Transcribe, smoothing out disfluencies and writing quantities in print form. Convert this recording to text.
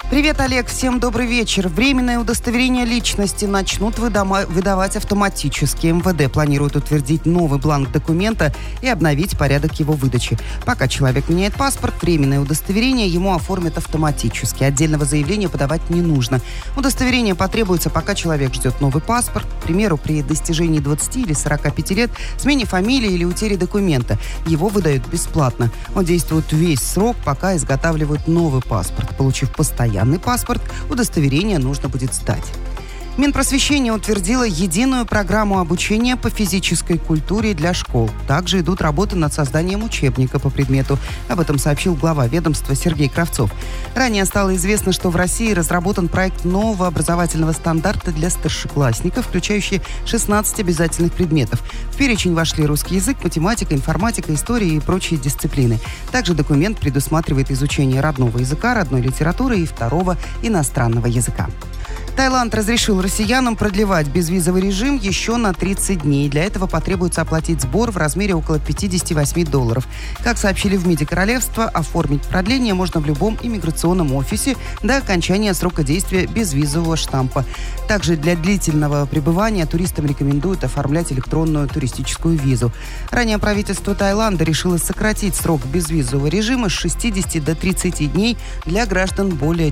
Привет, Олег. Всем добрый вечер. Временное удостоверение личности начнут выдавать автоматически. МВД планирует утвердить новый бланк документа и обновить порядок его выдачи. Пока человек меняет паспорт, временное удостоверение ему оформят автоматически. Отдельного заявления подавать не нужно. Удостоверение потребуется, пока человек ждет новый паспорт. К примеру, при достижении 20 или 45 лет, смене фамилии или утере документа. Его выдают бесплатно. Он действует весь срок, пока изготавливают новый паспорт. Получив постоянный паспорт, удостоверение нужно будет сдать. Минпросвещение утвердило единую программу обучения по физической культуре для школ. Также идут работы над созданием учебника по предмету. Об этом сообщил глава ведомства Сергей Кравцов. Ранее стало известно, что в России разработан проект нового образовательного стандарта для старшеклассников, включающий 16 обязательных предметов. В перечень вошли русский язык, математика, информатика, история и прочие дисциплины. Также документ предусматривает изучение родного языка, родной литературы и второго иностранного языка. Таиланд разрешил россиянам продлевать безвизовый режим еще на 30 дней. Для этого потребуется оплатить сбор в размере около $58. Как сообщили в МИДе королевства, оформить продление можно в любом иммиграционном офисе до окончания срока действия безвизового штампа. Также для длительного пребывания туристам рекомендуют оформлять электронную туристическую визу. Ранее правительство Таиланда решило сократить срок безвизового режима с 60 до 30 дней для граждан более